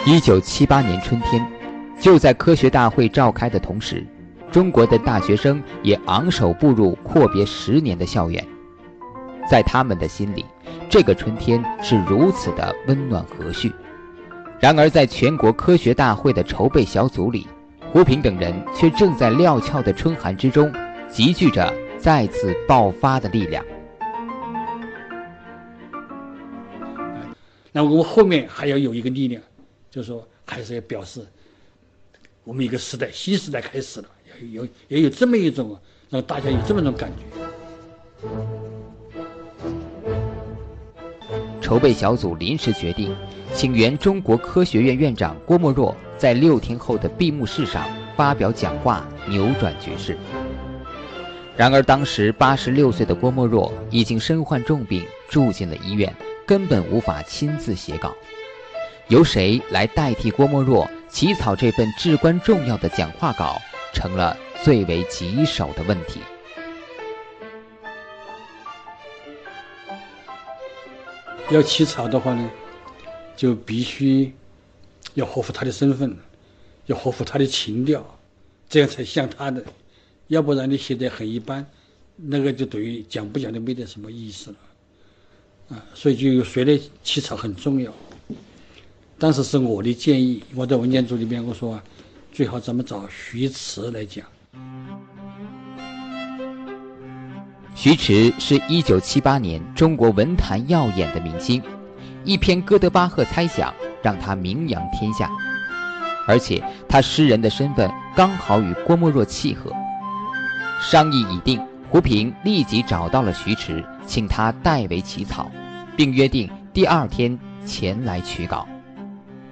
1978年春天，就在科学大会召开的同时，中国的大学生也昂首步入阔别10年的校园。在他们的心里，这个春天是如此的温暖和煦。然而在全国科学大会的筹备小组里，胡平等人却正在料峭的春寒之中集聚着再次爆发的力量。 那我们后面还要有一个力量，就是说还是要表示我们一个时代，新时代开始了，也有这么一种让大家有这么一种感觉。 筹备小组临时决定，请原中国科学院院长郭沫若在6天后的闭幕式上发表讲话，扭转局势。然而当时86岁的郭沫若已经身患重病，住进了医院，根本无法亲自写稿。由谁来代替郭沫若起草这份至关重要的讲话稿，成了最为棘手的问题。 要起草的话呢，就必须要合乎他的身份，要合乎他的情调，这样才像他的。要不然你写得很一般，那个就对于讲不讲的没得什么意思了。所以就有谁来起草很重要。当时是我的建议，我在文件组里面我说最好咱们找徐迟来讲。 徐迟是1978年中国文坛耀眼的明星，一篇哥德巴赫猜想让他名扬天下，而且他诗人的身份刚好与郭沫若契合。商议已定，胡平立即找到了徐迟，请他代为起草，并约定第2天前来取稿。